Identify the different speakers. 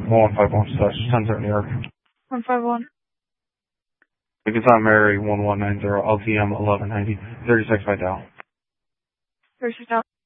Speaker 1: 1151 slash 10 New York.
Speaker 2: 151.
Speaker 1: Because I'm Mary 1190 LTM 1190 36 by Dow.
Speaker 2: 36 Dow.